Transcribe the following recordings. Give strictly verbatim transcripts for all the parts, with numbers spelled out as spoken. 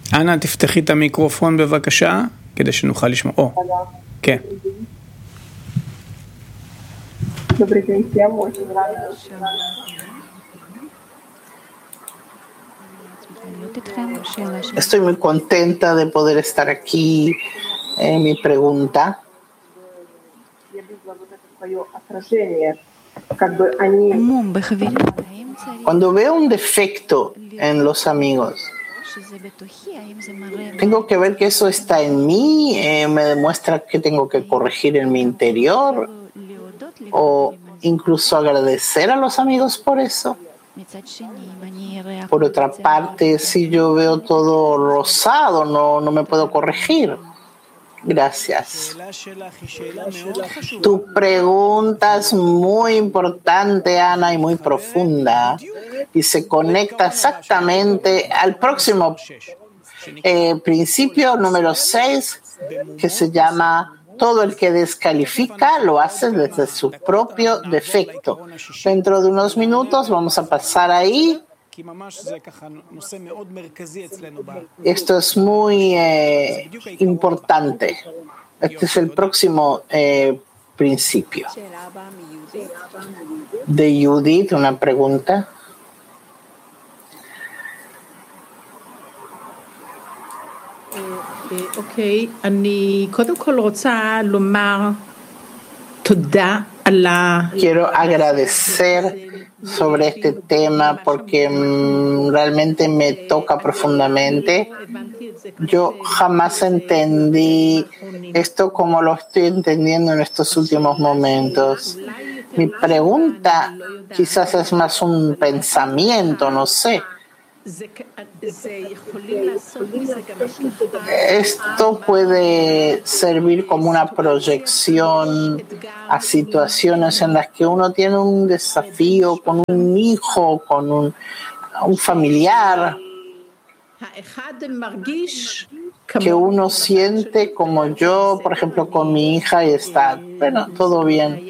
אנא, תפתחי את המיקרופון בבקשה, כדי שנוכל לשמוע. או, כן. Estoy muy contenta de poder estar aquí. Eh, mi pregunta. Cuando veo un defecto en los amigos, ¿tengo que ver que eso está en mí? Eh, ¿Me demuestra que tengo que corregir en mi interior? ¿O incluso agradecer a los amigos por eso? Por otra parte, si yo veo todo rosado, no, no me puedo corregir. Gracias. Tu pregunta es muy importante, Ana, y muy profunda, y se conecta exactamente al próximo eh, principio número seis, que se llama: todo el que descalifica lo hace desde su propio defecto. Dentro de unos minutos vamos a pasar ahí. Esto es muy eh, importante. Este es el próximo eh, principio. De Judith, una pregunta. אוקיי, אני קודם כל רוצה לומר תודה על ה... Quiero agradecer sobre este tema porque mm, realmente me toca profundamente. Yo jamás entendí esto como lo estoy entendiendo en estos últimos momentos. Mi pregunta quizás es más un pensamiento, no sé. Esto puede servir como una proyección a situaciones en las que uno tiene un desafío con un hijo, con un, un familiar, que uno siente como yo, por ejemplo, con mi hija, y está, bueno, todo bien.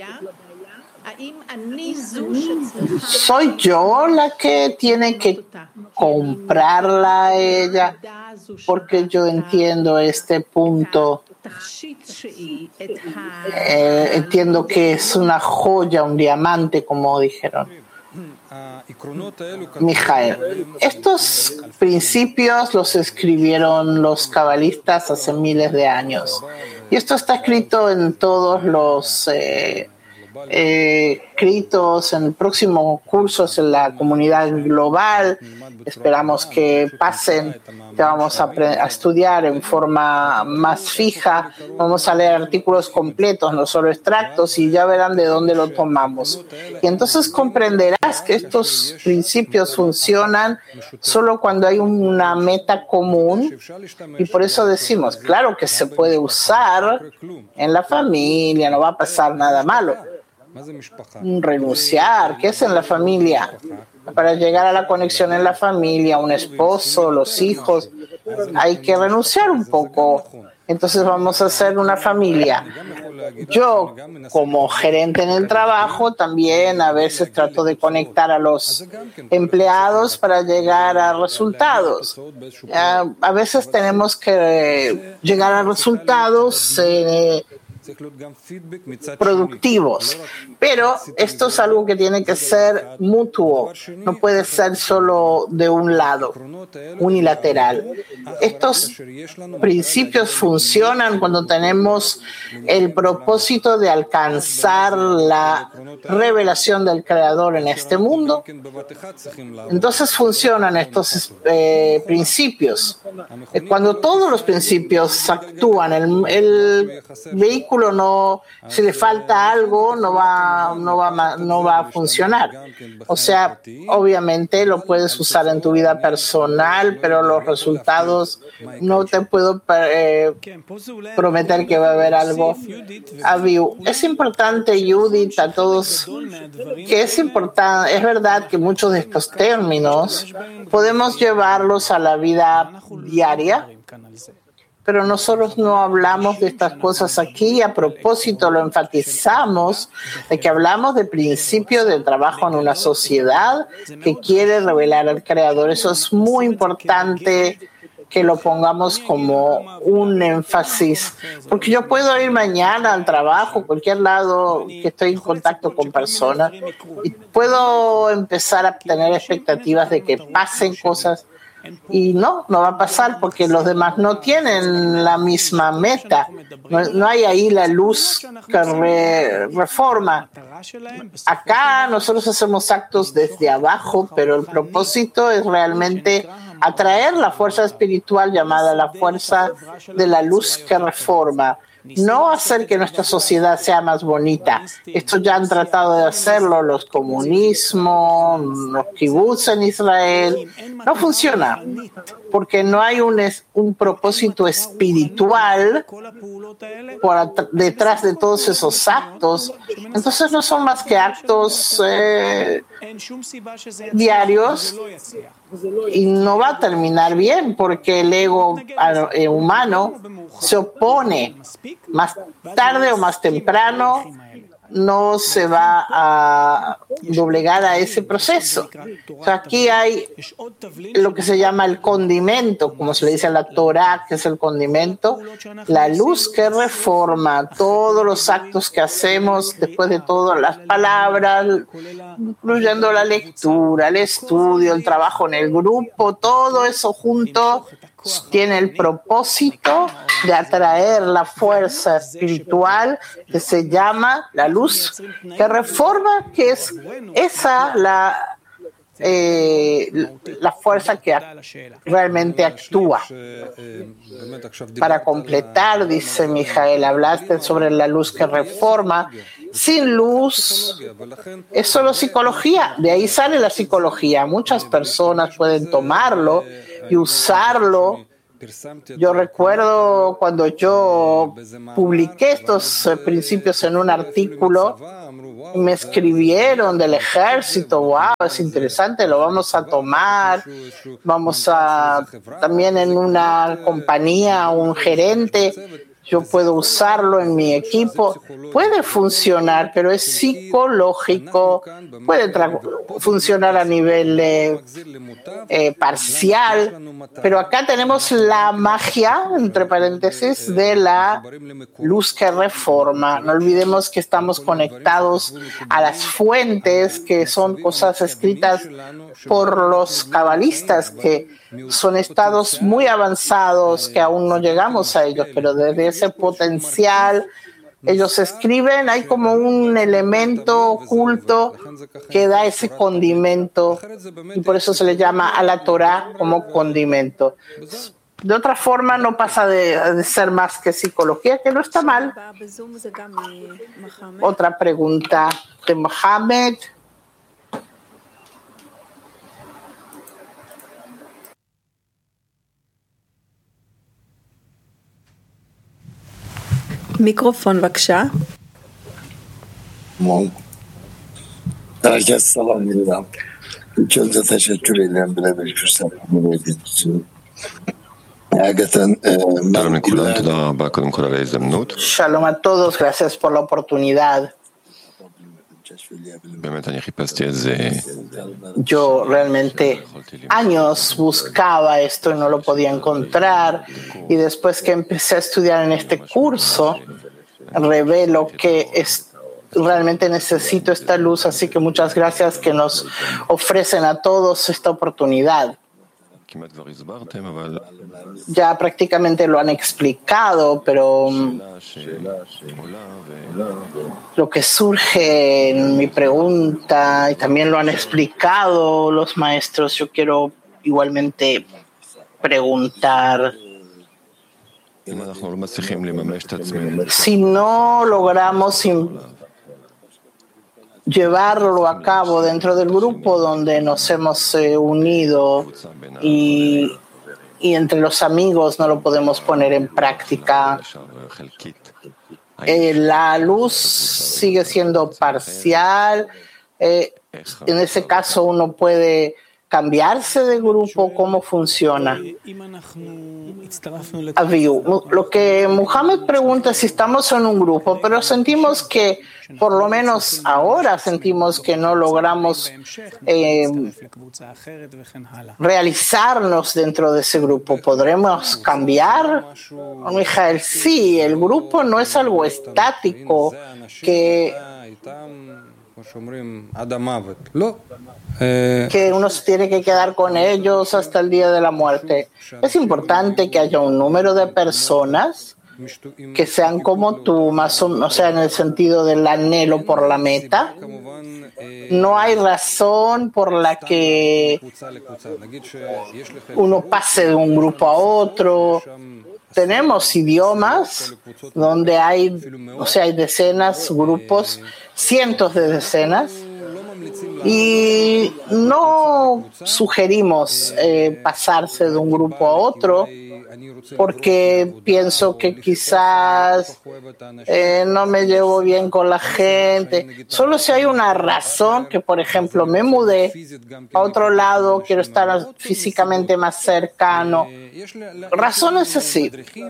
¿Soy yo la que tiene que comprarla a ella? Porque yo entiendo este punto. Eh, entiendo que es una joya, un diamante, como dijeron. Mijael, estos principios los escribieron los cabalistas hace miles de años. Y esto está escrito en todos los... Eh, Eh, escritos en próximos cursos en la comunidad global. Esperamos que pasen, que vamos a, a estudiar en forma más fija. Vamos a leer artículos completos, no solo extractos, y ya verán de dónde lo tomamos. Y entonces comprenderás que estos principios funcionan solo cuando hay una meta común, y por eso decimos, claro que se puede usar en la familia, no va a pasar nada malo. Renunciar, ¿qué es en la familia? Para llegar a la conexión en la familia, un esposo, los hijos, hay que renunciar un poco. Entonces vamos a hacer una familia. Yo, como gerente en el trabajo, también a veces trato de conectar a los empleados para llegar a resultados. A veces tenemos que llegar a resultados eh, productivos, pero esto es algo que tiene que ser mutuo, no puede ser solo de un lado, unilateral. Estos principios funcionan cuando tenemos el propósito de alcanzar la revelación del Creador en este mundo. Entonces funcionan estos eh, principios. Cuando todos los principios actúan, el, el vehículo no, si le falta algo, no va, no va, no va a funcionar. O sea, obviamente lo puedes usar en tu vida personal, pero los resultados no te puedo eh, prometer que va a haber algo. Aviu, es importante, Judith, a todos, que es importante, es verdad que muchos de estos términos podemos llevarlos a la vida diaria, pero nosotros no hablamos de estas cosas aquí. A propósito, lo enfatizamos de que hablamos de principio del trabajo en una sociedad que quiere revelar al Creador. Eso es muy importante que lo pongamos como un énfasis, porque yo puedo ir mañana al trabajo, cualquier lado que estoy en contacto con personas, y puedo empezar a tener expectativas de que pasen cosas. Y no, no va a pasar porque los demás no tienen la misma meta. No, no hay ahí la luz que re, reforma. Acá nosotros hacemos actos desde abajo, pero el propósito es realmente atraer la fuerza espiritual llamada la fuerza de la luz que reforma. No hacer que nuestra sociedad sea más bonita. Esto ya han tratado de hacerlo los comunismos, los kibbutz en Israel. No funciona, porque no hay un, un propósito espiritual por detrás de todos esos actos. Entonces no son más que actos eh, diarios, y no va a terminar bien porque el ego humano se opone. Más tarde o más temprano no se va a doblegar a ese proceso. O sea, aquí hay lo que se llama el condimento, como se le dice a la Torah, que es el condimento, la luz que reforma todos los actos que hacemos, después de todas las palabras, incluyendo la lectura, el estudio, el trabajo en el grupo, todo eso junto tiene el propósito de atraer la fuerza espiritual que se llama la luz que reforma, que es esa la eh, la fuerza que realmente actúa. Para completar, dice Mijael, hablaste sobre la luz que reforma. Sin luz es solo psicología, de ahí sale la psicología. Muchas personas pueden tomarlo y usarlo. Yo recuerdo cuando yo publiqué estos eh, principios en un artículo, me escribieron del ejército, wow, es interesante, lo vamos a tomar, vamos a, también en una compañía, un gerente, yo puedo usarlo en mi equipo, puede funcionar, pero es psicológico, puede tra- funcionar a nivel eh, eh, parcial, pero acá tenemos la magia, entre paréntesis, de la luz que reforma. No olvidemos que estamos conectados a las fuentes, que son cosas escritas por los cabalistas, que son estados muy avanzados que aún no llegamos a ellos, pero desde ese potencial ellos escriben, hay como un elemento oculto que da ese condimento, y por eso se le llama a la Torah como condimento. De otra forma no pasa de, de ser más que psicología, que no está mal. Otra pregunta de Mohamed. מיקרופון בבקשה. Herkes selam veriyorum. İlk önce teşekkür ederim böyle bir fırsat verdiğiniz için. hakikaten שלום לכולם, תודה רבה קודם כל על ההזדמנות. Shalom a todos, gracias por la oportunidad. באמת אני חיפשתי את זה. Yo realmente años buscaba esto y no lo podía encontrar, y después que empecé a estudiar en este curso revelo que es, realmente necesito esta luz, así que muchas gracias que nos ofrecen a todos esta oportunidad. Ya prácticamente lo han explicado, pero lo que surge en mi pregunta, y también lo han explicado los maestros, yo quiero igualmente preguntar: si no logramos llevarlo a cabo dentro del grupo donde nos hemos eh, unido, y, y entre los amigos no lo podemos poner en práctica, eh, la luz sigue siendo parcial. Eh, en ese caso uno puede cambiarse de grupo? ¿Cómo funciona? Aviu, lo que Muhammad pregunta es si estamos en un grupo, pero sentimos que, por lo menos ahora sentimos que no logramos eh, realizarnos dentro de ese grupo. ¿Podremos cambiar? Mijael, sí, el grupo no es algo estático que que uno se tiene que quedar con ellos hasta el día de la muerte. Es importante que haya un número de personas que sean como tú, más o, o sea, en el sentido del anhelo por la meta. No hay razón por la que uno pase de un grupo a otro. Tenemos idiomas donde hay, o sea, hay decenas, grupos, cientos de decenas, y no sugerimos eh, pasarse de un grupo a otro porque pienso que quizás eh, no me llevo bien con la gente. Solo si hay una razón, que por ejemplo me mudé a otro lado, quiero estar físicamente más cercano. Razones así.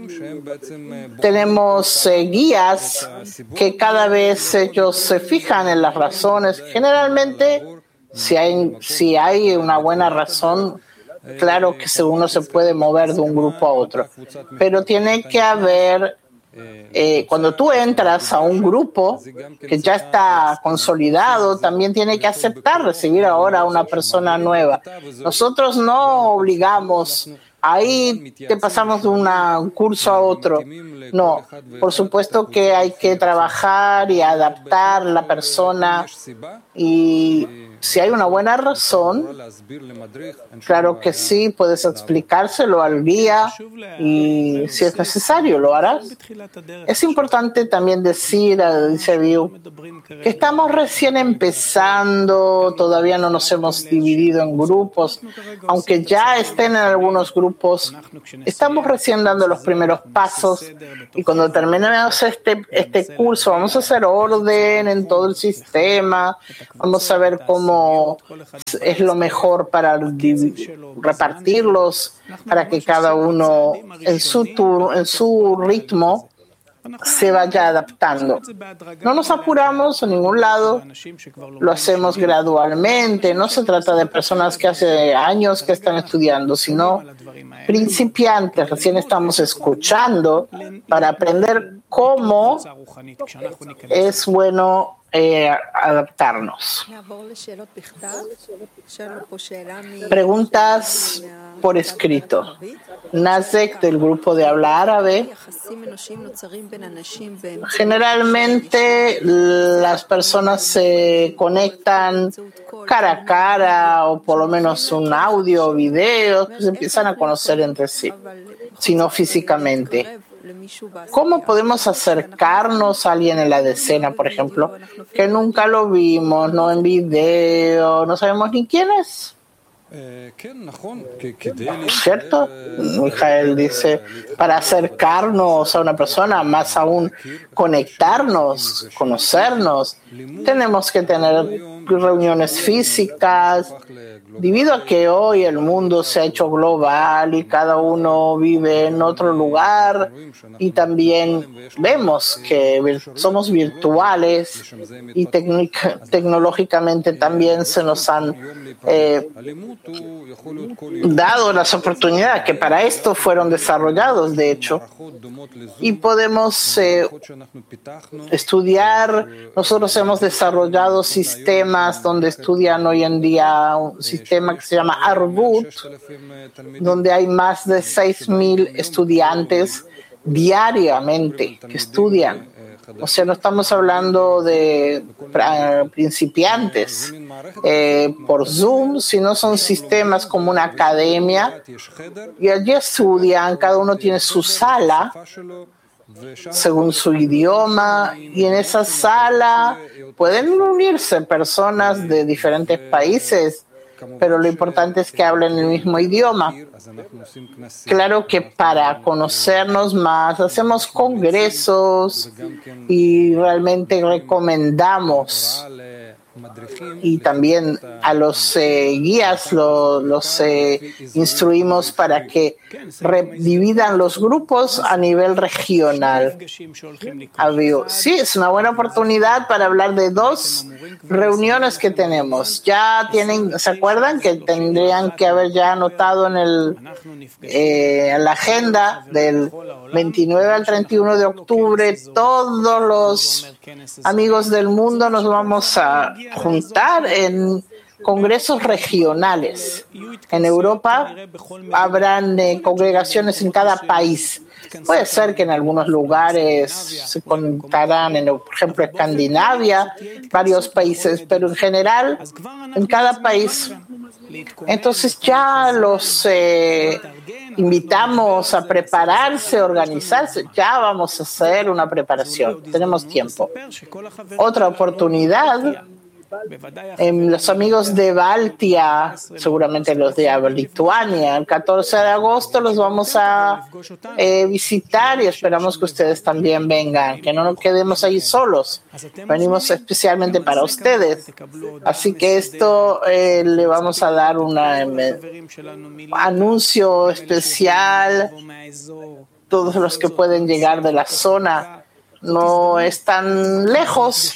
Tenemos eh, guías que cada vez ellos se fijan en las razones. Generalmente, si hay, si hay una buena razón, claro que uno se puede mover de un grupo a otro, pero tiene que haber, eh, cuando tú entras a un grupo que ya está consolidado, también tiene que aceptar recibir ahora a una persona nueva. Nosotros no obligamos, ahí te pasamos de una, un curso a otro. No, por supuesto que hay que trabajar y adaptar la persona, y si hay una buena razón, claro que sí, puedes explicárselo al guía y si es necesario lo harás. Es importante también decir, dice Biu, que estamos recién empezando, todavía no nos hemos dividido en grupos, aunque ya estén en algunos grupos, estamos recién dando los primeros pasos, y cuando terminemos este, este curso vamos a hacer orden en todo el sistema, vamos a ver cómo es lo mejor para repartirlos, para que cada uno en su turno, en su ritmo se vaya adaptando. No nos apuramos a ningún lado, lo hacemos gradualmente. No se trata de personas que hace años que están estudiando, sino principiantes. Recién estamos escuchando para aprender cómo es bueno Eh, adaptarnos. Preguntas por escrito. Nazek, del grupo de habla árabe. Generalmente las personas se conectan cara a cara, o por lo menos un audio o video, se empiezan a conocer entre sí, sino físicamente. ¿Cómo podemos acercarnos a alguien en la decena, por ejemplo, que nunca lo vimos, no en video, no sabemos ni quién es? ¿Cierto? Mijael dice, para acercarnos a una persona, más aún conectarnos, conocernos, tenemos que tener reuniones físicas. Debido a que hoy el mundo se ha hecho global y cada uno vive en otro lugar, y también vemos que somos virtuales y tecnic- tecnológicamente también se nos han eh, dado las oportunidades que para esto fueron desarrollados, de hecho, y podemos eh, estudiar. Nosotros hemos desarrollado sistemas donde estudian hoy en día un sistema que se llama Arbut, donde hay más de seis mil estudiantes diariamente que estudian. O sea, no estamos hablando de principiantes eh, por Zoom, sino son sistemas como una academia, y allí estudian, cada uno tiene su sala según su idioma, y en esa sala pueden unirse personas de diferentes países, pero lo importante es que hablen el mismo idioma. Claro que para conocernos más hacemos congresos y realmente recomendamos y también a los eh, guías lo, los eh, instruimos para que dividan los grupos a nivel regional. Sí, es una buena oportunidad para hablar de dos reuniones que tenemos. Ya tienen, ¿se acuerdan que tendrían que haber ya anotado en el eh, en la agenda del veintinueve al treinta y uno de octubre? Todos los amigos del mundo nos vamos a juntar en congresos regionales. En Europa habrán eh, congregaciones en cada país. Puede ser que en algunos lugares se contarán, en, por ejemplo, Escandinavia, varios países, pero en general en cada país. Entonces ya los eh, invitamos a prepararse, a organizarse. Ya vamos a hacer una preparación. Tenemos tiempo. Otra oportunidad. Eh, los amigos de Baltia, seguramente los de Lituania, el catorce de agosto los vamos a eh, visitar y esperamos que ustedes también vengan, que no nos quedemos ahí solos. Venimos especialmente para ustedes. Así que esto eh, le vamos a dar un eh, anuncio especial. Todos los que pueden llegar de la zona no están lejos,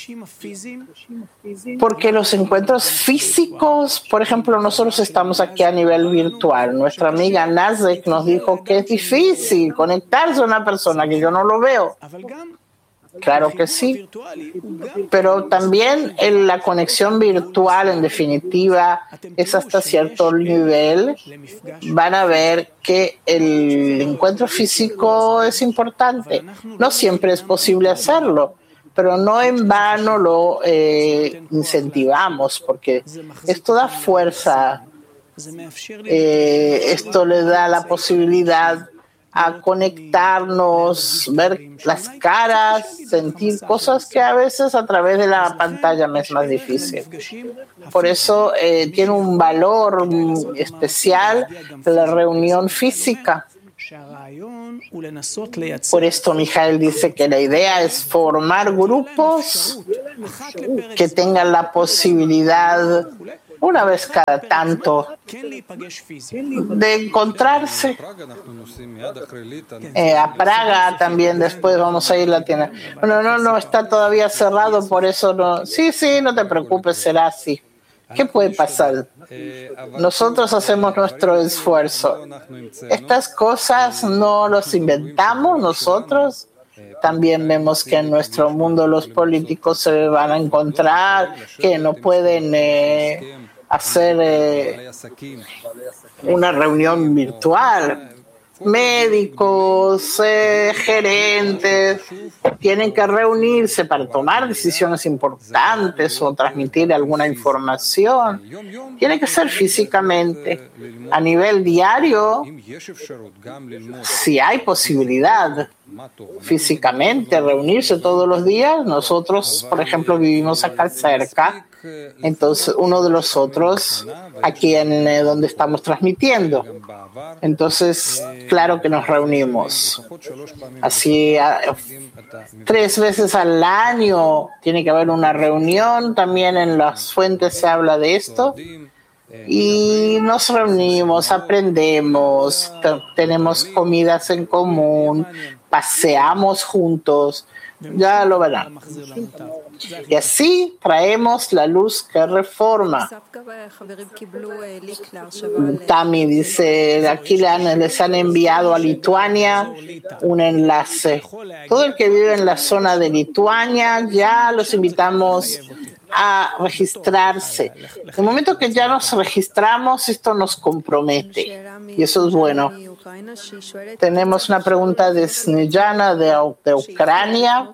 porque los encuentros físicos, por ejemplo, nosotros estamos aquí a nivel virtual. Nuestra amiga Nazek nos dijo que es difícil conectarse a una persona que yo no lo veo. Claro que sí, pero también en la conexión virtual, en definitiva, es hasta cierto nivel. Van a ver que el encuentro físico es importante. No siempre es posible hacerlo, pero no en vano lo eh, incentivamos, porque esto da fuerza. Eh, esto le da la posibilidad a conectarnos, ver las caras, sentir cosas que a veces a través de la pantalla me es más difícil. Por eso eh, tiene un valor especial la reunión física. Por esto Mijael dice que la idea es formar grupos que tengan la posibilidad una vez cada tanto de encontrarse. Eh, a Praga también después vamos a ir a tienda. Bueno, no, no está todavía cerrado, por eso no. Sí, sí, no te preocupes, será así. ¿Qué puede pasar? Nosotros hacemos nuestro esfuerzo. Estas cosas no los inventamos nosotros. También vemos que en nuestro mundo los políticos se van a encontrar, que no pueden eh, hacer eh, una reunión virtual. Médicos, eh, gerentes, tienen que reunirse para tomar decisiones importantes o transmitir alguna información. Tiene que ser físicamente. A nivel diario, si hay posibilidad físicamente reunirse todos los días, nosotros, por ejemplo, vivimos acá cerca. Entonces, uno de los otros, aquí en eh, donde estamos transmitiendo. Entonces, claro que nos reunimos. Así, a, tres veces al año tiene que haber una reunión. También en las fuentes se habla de esto. Y nos reunimos, aprendemos, t- tenemos comidas en común, paseamos juntos. Ya lo verán. Y así traemos la luz que reforma. Tami dice, aquí le han, les han enviado a Lituania un enlace. Todo el que vive en la zona de Lituania, ya los invitamos a registrarse. En el momento que ya nos registramos, esto nos compromete. Y eso es bueno. Tenemos una pregunta de Snejana de, de Ucrania.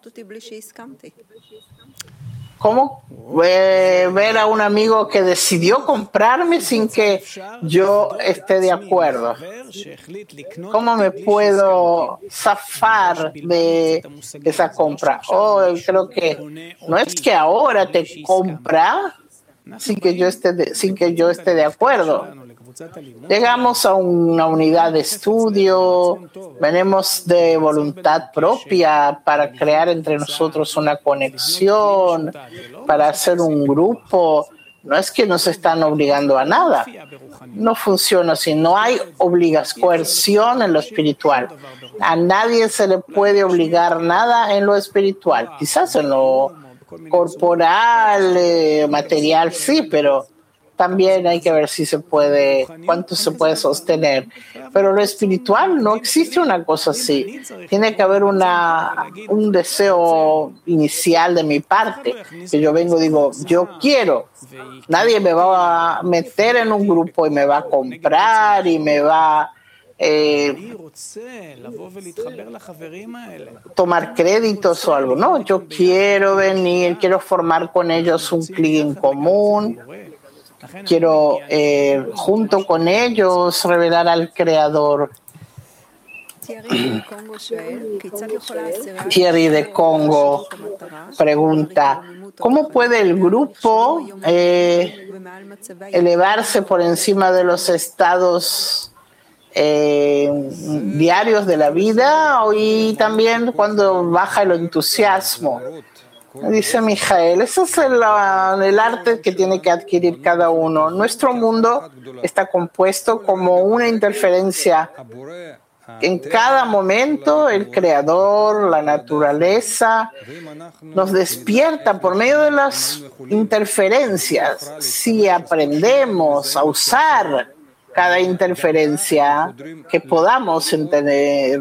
¿Cómo eh, ver a un amigo que decidió comprarme sin que yo esté de acuerdo? ¿Cómo me puedo zafar de esa compra? Oh, creo que no es que ahora te compra sin que yo esté de, sin que yo esté de acuerdo. Llegamos a una unidad de estudio, venimos de voluntad propia para crear entre nosotros una conexión, para hacer un grupo. No es que nos están obligando a nada. No funciona así. No hay obligación, coerción en lo espiritual. A nadie se le puede obligar nada en lo espiritual. Quizás en lo corporal, eh, material, sí, pero también hay que ver si se puede, cuánto se puede sostener. Pero lo espiritual no existe una cosa así. Tiene que haber una, un deseo inicial de mi parte, que yo vengo y digo, yo quiero. Nadie me va a meter en un grupo y me va a comprar y me va eh, tomar créditos o algo. No, yo quiero venir, quiero formar con ellos un clic en común. Quiero, eh, junto con ellos, revelar al Creador. Thierry de Congo pregunta, ¿cómo puede el grupo eh, elevarse por encima de los estados eh, diarios de la vida y también cuando baja el entusiasmo? Dice Mijael, ese es el, el arte que tiene que adquirir cada uno. Nuestro mundo está compuesto como una interferencia. En cada momento el Creador, la naturaleza, nos despierta por medio de las interferencias. Si aprendemos a usar cada interferencia, que podamos entender,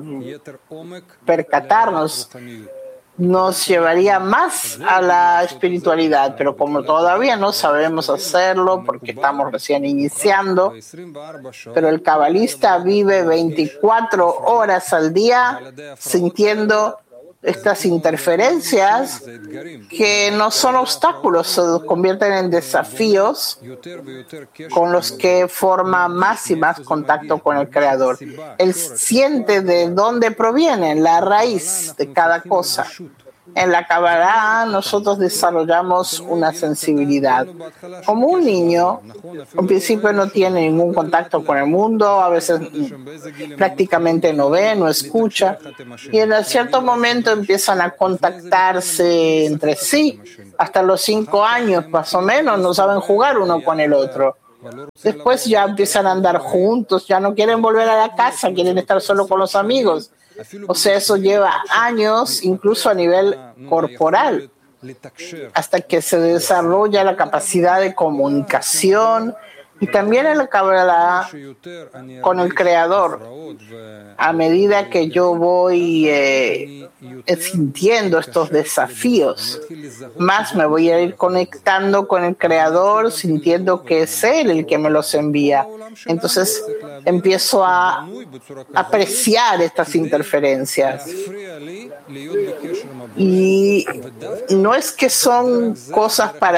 percatarnos, nos llevaría más a la espiritualidad, pero como todavía no sabemos hacerlo porque estamos recién iniciando, pero el cabalista vive veinticuatro horas al día sintiendo estas interferencias que no son obstáculos, se convierten en desafíos con los que forma más y más contacto con el Creador. Él siente de dónde proviene la raíz de cada cosa. En la Kabbalah nosotros desarrollamos una sensibilidad. Como un niño, al principio no tiene ningún contacto con el mundo, a veces prácticamente no ve, no escucha, y en cierto momento empiezan a contactarse entre sí. Hasta los cinco años, más o menos, no saben jugar uno con el otro. Después ya empiezan a andar juntos, ya no quieren volver a la casa, quieren estar solo con los amigos. O sea, eso lleva años, incluso a nivel corporal, hasta que se desarrolla la capacidad de comunicación y también en la Kabbalah con el Creador. A medida que yo voy eh, sintiendo estos desafíos, más me voy a ir conectando con el Creador, sintiendo que es Él el que me los envía. Entonces empiezo a apreciar estas interferencias. Y no es que son cosas para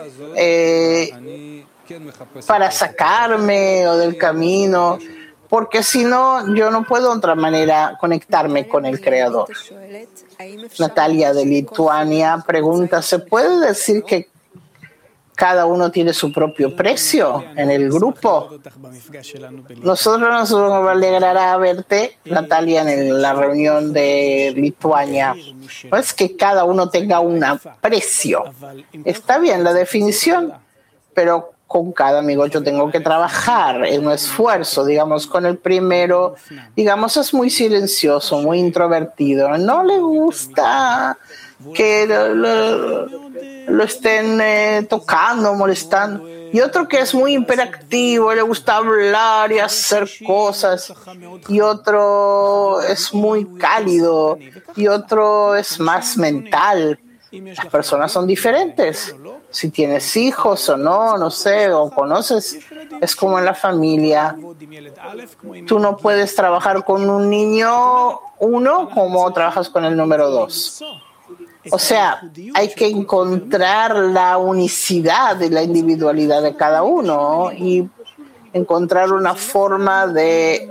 eh, para sacarme o del camino, porque si no, yo no puedo de otra manera conectarme con el Creador. Natalia de Lituania pregunta, ¿se puede decir que cada uno tiene su propio precio en el grupo? Nosotros nos alegrará verte, Natalia, en la reunión de Lituania. No es que cada uno tenga un precio. Está bien la definición, pero con cada amigo yo tengo que trabajar en un esfuerzo. Digamos, con el primero, digamos, es muy silencioso, muy introvertido. No le gusta que lo, lo, lo estén eh, tocando, molestando. Y otro que es muy hiperactivo, le gusta hablar y hacer cosas. Y otro es muy cálido. Y otro es más mental. Las personas son diferentes. Si tienes hijos o no, no sé, o conoces, es como en la familia. Tú no puedes trabajar con un niño uno como trabajas con el número dos. O sea, hay que encontrar la unicidad y la individualidad de cada uno y encontrar una forma de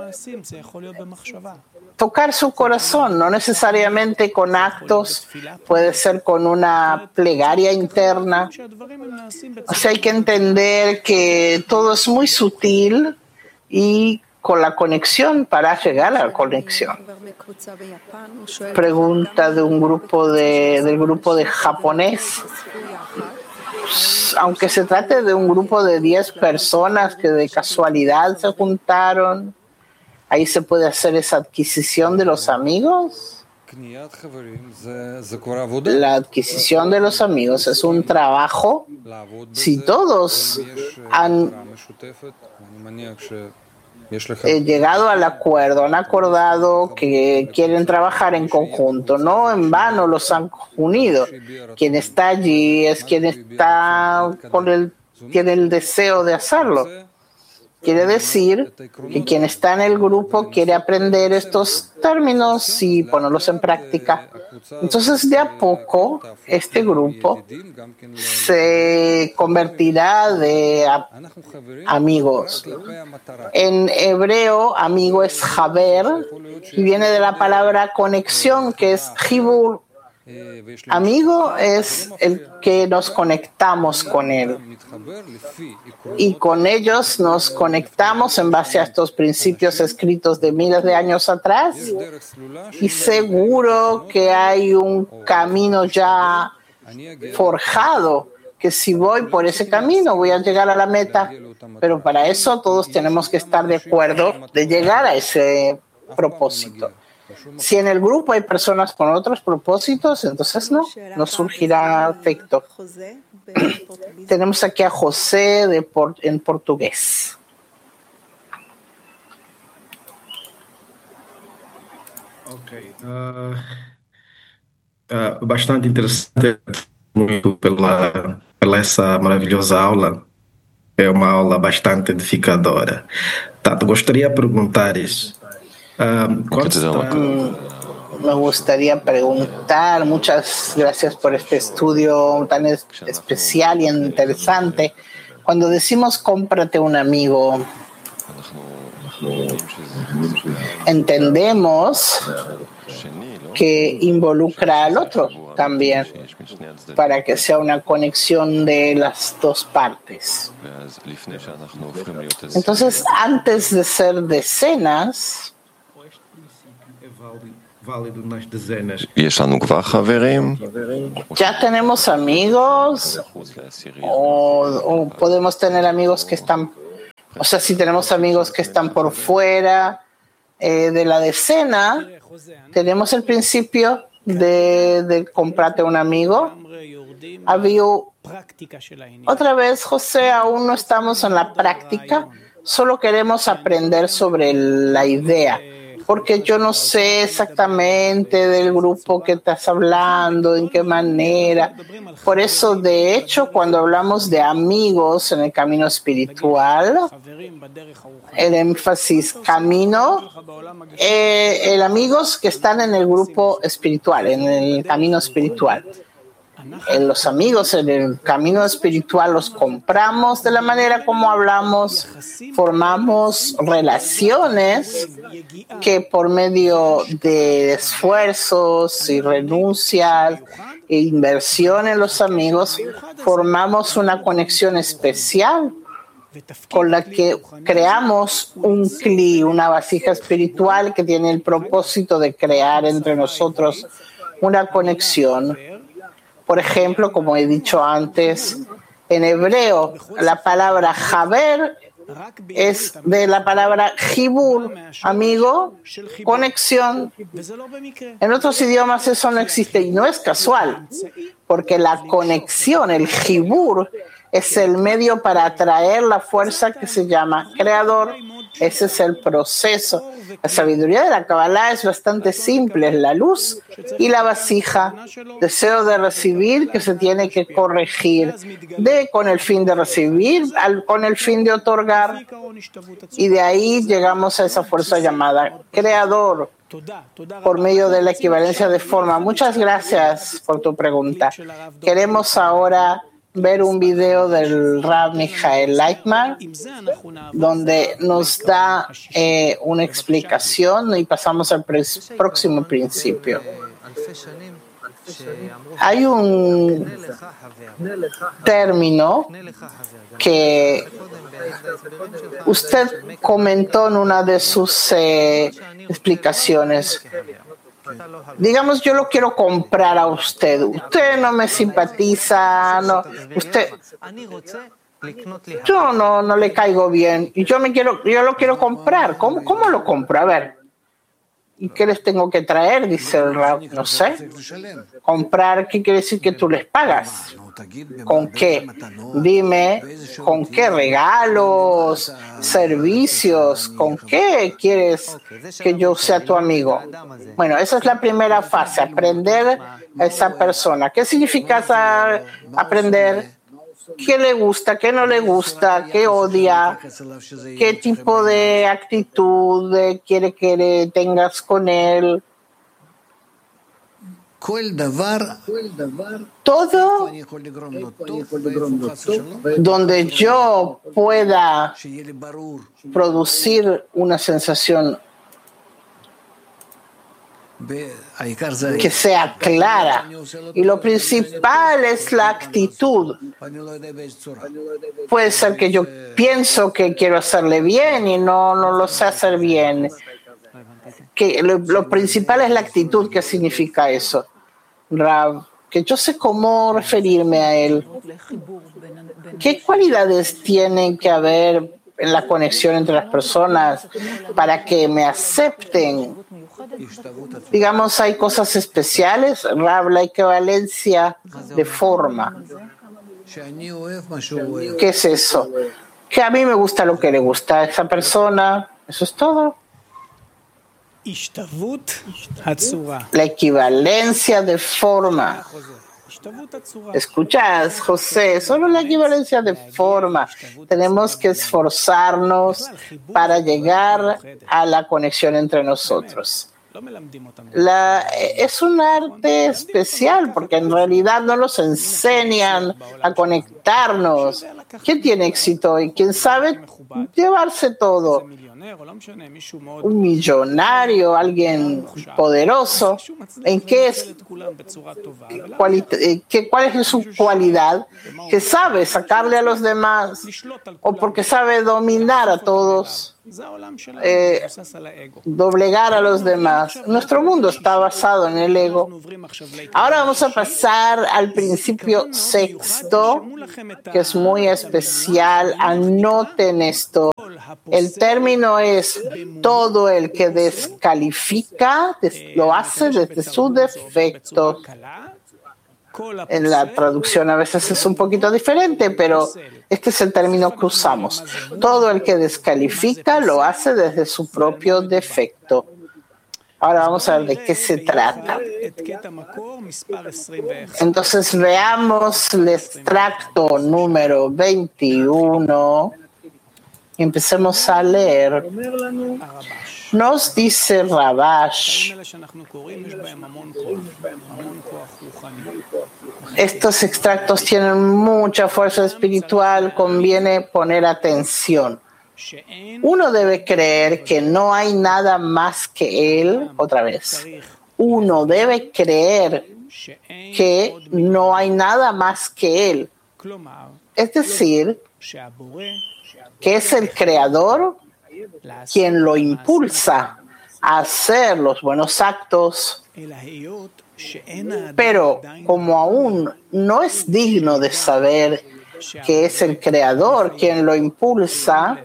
tocar su corazón, no necesariamente con actos, puede ser con una plegaria interna. O sea, hay que entender que todo es muy sutil y con la conexión para llegar a la conexión. Pregunta de un grupo de, del grupo de japonés. Aunque se trate de un grupo de diez personas que de casualidad se juntaron, ¿ahí se puede hacer esa adquisición de los amigos? La adquisición de los amigos es un trabajo. Si todos han eh, llegado al acuerdo, han acordado que quieren trabajar en conjunto, no en vano los han unido. Quien está allí es quien está con el, tiene el deseo de hacerlo. Quiere decir que quien está en el grupo quiere aprender estos términos y ponerlos en práctica. Entonces, de a poco, este grupo se convertirá de a- amigos. En hebreo, amigo es haber y viene de la palabra conexión, que es hibur. Amigo es el que nos conectamos con él. Y con ellos nos conectamos en base a estos principios escritos de miles de años atrás. Y seguro que hay un camino ya forjado, que si voy por ese camino voy a llegar a la meta. Pero para eso todos tenemos que estar de acuerdo de llegar a ese propósito. Si en el grupo hay personas con otros propósitos, entonces no, no surgirá efecto. Tenemos aquí a José de por, en portugués. Ok. Uh, uh, bastante interessante, muito pela, pela essa maravilhosa aula. É uma aula bastante edificadora. Tato, gostaria de perguntar isso. Um, quando se trata... Me gustaría preguntar, muchas gracias por este estudio tan es- especial y interesante. Cuando decimos cómprate un amigo, entendemos que involucra al otro también, para que sea una conexión de las dos partes. Entonces, antes de ser decenas, válido nas dezenas. יש לנו כבר חברים? ya tenemos amigos o, o podemos tener amigos que están, o sea, si tenemos amigos que están por fuera eh, de la decena, tenemos el principio de, de comprarte un amigo. Había otra vez, José, aún no estamos en la práctica, solo queremos aprender sobre la idea, porque yo no sé exactamente del grupo que estás hablando, en qué manera. Por eso, de hecho, cuando hablamos de amigos en el camino espiritual, el énfasis camino, eh, el amigos que están en el grupo espiritual, en el camino espiritual. En los amigos en el camino espiritual los compramos de la manera como hablamos, formamos relaciones que por medio de esfuerzos y renuncias e inversión en los amigos formamos una conexión especial con la que creamos un cli, una vasija espiritual que tiene el propósito de crear entre nosotros una conexión. Por ejemplo, como he dicho antes, en hebreo la palabra Haber es de la palabra Hibur, amigo, conexión. En otros idiomas eso no existe y no es casual, porque la conexión, el Hibur, es el medio para atraer la fuerza que se llama creador. Ese es el proceso. La sabiduría de la Kabbalah es bastante simple, es la luz y la vasija. Deseo de recibir que se tiene que corregir, de con el fin de recibir, al, con el fin de otorgar. Y de ahí llegamos a esa fuerza llamada creador, por medio de la equivalencia de forma. Muchas gracias por tu pregunta. Queremos ahora ver un video del Rav Michael Leitman donde nos da eh, una explicación y pasamos al próximo principio. Hay un término que usted comentó en una de sus eh, explicaciones. Digamos, yo lo quiero comprar a usted. Usted no me simpatiza, no, usted, yo no, no le caigo bien y yo me quiero, yo lo quiero comprar. ¿Cómo, cómo lo compro? A ver. ¿Y qué les tengo que traer? Dice el Rab. No sé. Comprar, ¿qué quiere decir que tú les pagas? ¿Con qué? Dime, ¿con qué regalos, servicios? ¿Con qué quieres que yo sea tu amigo? Bueno, esa es la primera fase, aprender a esa persona. ¿Qué significa esa, aprender? ¿Qué le gusta, qué no le gusta, qué odia, qué tipo de actitud quiere que le tengas con él? Todo donde yo pueda producir una sensación que sea clara. Y lo principal es la actitud. Puede ser que yo pienso que quiero hacerle bien y no, no lo sé hacer bien. Que lo, lo principal es la actitud. ¿Qué significa eso, Rav? Que yo sé cómo referirme a él. ¿Qué cualidades tienen que haber en la conexión entre las personas para que me acepten? Digamos, hay cosas especiales, Rav, la equivalencia de forma. ¿Qué es eso? Que a mí me gusta lo que le gusta a esa persona, eso es todo. La equivalencia de forma. Escuchas, José, solo la equivalencia de forma. Tenemos que esforzarnos para llegar a la conexión entre nosotros. La, es un arte especial porque en realidad no nos enseñan a conectarnos. ¿Quién tiene éxito hoy? ¿Quién sabe llevarse todo? Un millonario, alguien poderoso. ¿En qué es? ¿Qué, ¿Cuál es su cualidad? Que sabe sacarle a los demás o porque sabe dominar a todos. Eh, doblegar a los demás. Nuestro mundo está basado en el ego. Ahora vamos a pasar al principio sexto, que es muy especial. Anoten esto. El término es todo el que descalifica, lo hace desde su defecto. En la traducción a veces es un poquito diferente, pero este es el término que usamos. Todo el que descalifica lo hace desde su propio defecto. Ahora vamos a ver de qué se trata. Entonces veamos el extracto número veintiuno. Y empecemos a leer. Nos dice Rabash, estos extractos tienen mucha fuerza espiritual, conviene poner atención. Uno debe creer que no hay nada más que él, otra vez. Uno debe creer que no hay nada más que él. Es decir, que es el creador quien lo impulsa a hacer los buenos actos, pero como aún no es digno de saber que es el creador quien lo impulsa,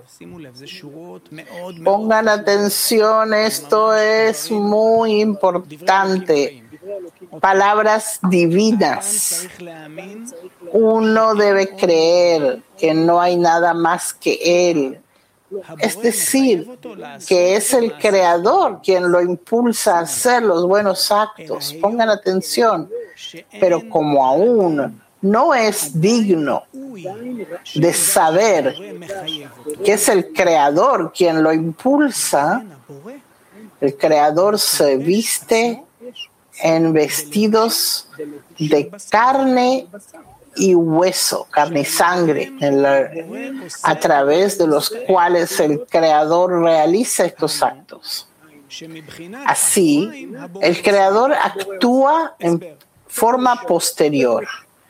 pongan atención, esto es muy importante. Palabras divinas. Uno debe creer que no hay nada más que él. Es decir, que es el creador quien lo impulsa a hacer los buenos actos. Pongan atención. Pero como aún no es digno de saber que es el creador quien lo impulsa, el creador se viste en vestidos de carne y hueso, carne y sangre, en la, a través de los cuales el Creador realiza estos actos. Así, el Creador actúa en forma posterior.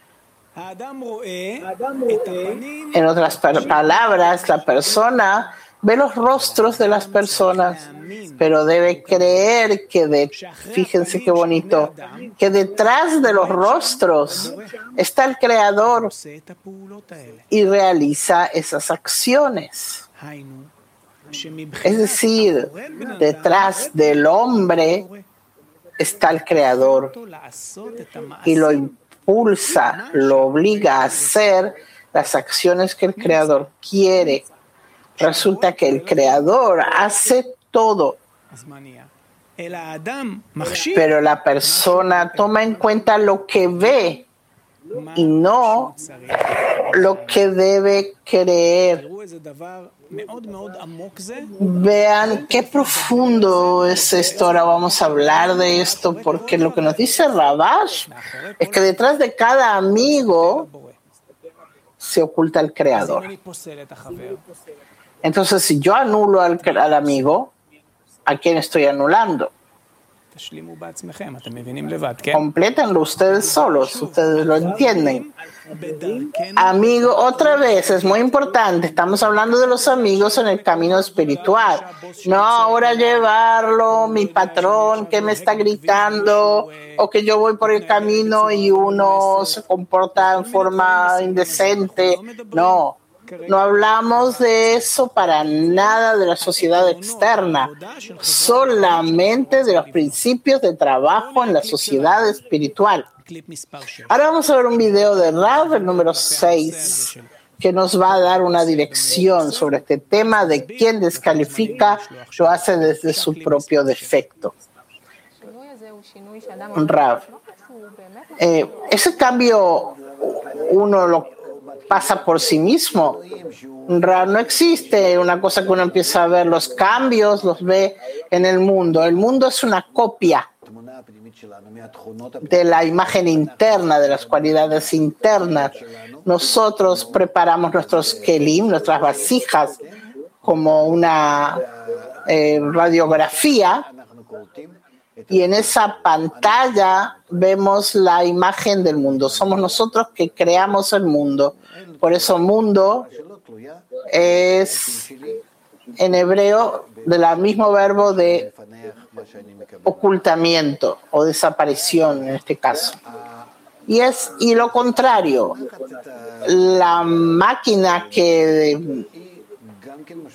En otras palabras, la persona ve los rostros de las personas, pero debe creer que, de, fíjense qué bonito, que detrás de los rostros está el Creador y realiza esas acciones. Es decir, detrás del hombre está el Creador y lo impulsa, lo obliga a hacer las acciones que el Creador quiere. Resulta que el Creador hace todo, pero la persona toma en cuenta lo que ve y no lo que debe creer. Vean qué profundo es esto. Ahora vamos a hablar de esto, porque lo que nos dice Rabash es que detrás de cada amigo se oculta el Creador. Entonces, si yo anulo al, al amigo, ¿a quién estoy anulando? Complétenlo ustedes solos, ustedes lo entienden. Amigo, otra vez, es muy importante, estamos hablando de los amigos en el camino espiritual. No ahora llevarlo, mi patrón que me está gritando, o que yo voy por el camino y uno se comporta en forma indecente. No. No hablamos de eso para nada de la sociedad externa, solamente de los principios de trabajo en la sociedad espiritual. Ahora vamos a ver un video de Rav, el número seis, que nos va a dar una dirección sobre este tema de quién descalifica, lo hace desde su propio defecto. Rav, eh, ese cambio uno lo pasa por sí mismo. No existe una cosa que uno empieza a ver los cambios, los ve en el mundo. El mundo es una copia de la imagen interna, de las cualidades internas. Nosotros preparamos nuestros kelim, nuestras vasijas, como una eh, radiografía, y en esa pantalla vemos la imagen del mundo. Somos nosotros que creamos el mundo. Por eso mundo es en hebreo del mismo verbo de ocultamiento o desaparición en este caso. Y es y lo contrario, la máquina que